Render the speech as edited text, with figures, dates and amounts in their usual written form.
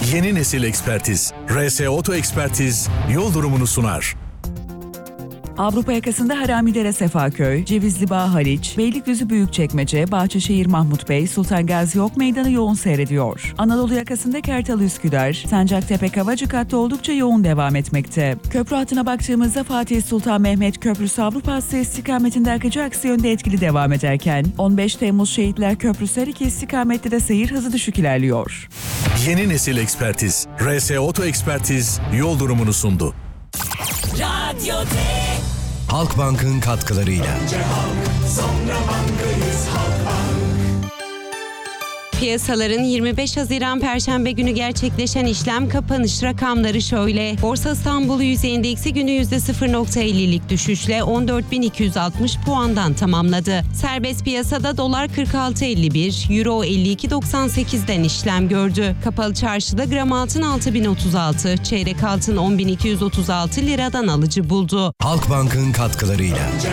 Yeni nesil ekspertiz. RS Oto Ekspertiz yol durumunu sunar. Avrupa yakasında Haramidere Sefaköy, Cevizlibağ Haliç, Beylikdüzü Büyükçekmece, Bahçeşehir Mahmut Bey, Sultan Gazi Ok Meydanı yoğun seyrediyor. Anadolu yakasında Kartal Üsküdar, Sancaktepe Kavacık hattı oldukça yoğun devam etmekte. Köprü hattına baktığımızda Fatih Sultan Mehmet Köprüsü Avrupa hattı istikametinde akıcı aksi yönde etkili devam ederken, 15 Temmuz Şehitler Köprüsü her iki istikamette de seyir hızı düşük ilerliyor. Yeni nesil ekspertiz. RS Oto Ekspertiz yol durumunu sundu. Radyo'da Halkbank'ın katkılarıyla. önce halk, sonra bankayız, Halkbank. Piyasaların 25 Haziran Perşembe günü gerçekleşen işlem kapanış rakamları şöyle. Borsa İstanbul Yüz Endeksi günü %0.50'lik düşüşle 14.260 puandan tamamladı. Serbest piyasada dolar 46.51, euro 52.98'den işlem gördü. Kapalı çarşıda gram altın 6.036, çeyrek altın 10.236 liradan alıcı buldu. Halkbank'ın katkılarıyla.